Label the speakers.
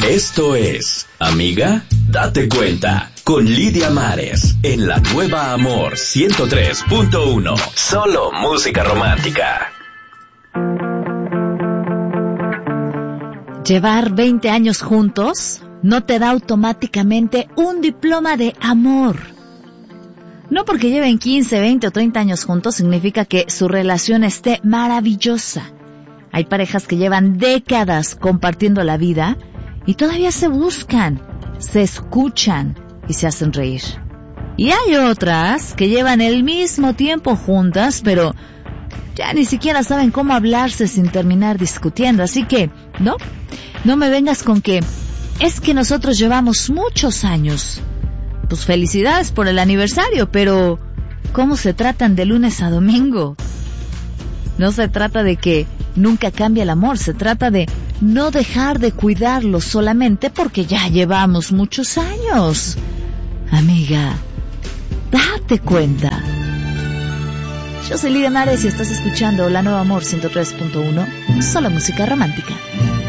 Speaker 1: Esto es Amiga, date cuenta, con Lidia Mares, en la Nueva Amor 103.1. Solo música romántica.
Speaker 2: Llevar 20 años juntos no te da automáticamente un diploma de amor. No porque lleven 15, 20 o 30 años juntos significa que su relación esté maravillosa. Hay parejas que llevan décadas compartiendo la vida y todavía se buscan, se escuchan y se hacen reír. Y hay otras que llevan el mismo tiempo juntas, pero ya ni siquiera saben cómo hablarse sin terminar discutiendo. Así que, no me vengas con que es que nosotros llevamos muchos años. Pues felicidades por el aniversario, pero ¿cómo se tratan de lunes a domingo? No se trata de que nunca cambie el amor, se trata de no dejar de cuidarlo solamente porque ya llevamos muchos años. Amiga, date cuenta. Yo soy Lidia Mares y estás escuchando La Nueva Amor 103.1, solo música romántica.